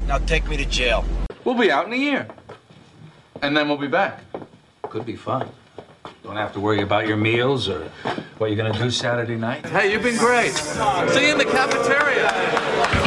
Now take me to jail. We'll be out in a year. And then we'll be back. Could be fun. Don't have to worry about your meals or what you're gonna do Saturday night. Hey, you've been great. See you in the cafeteria.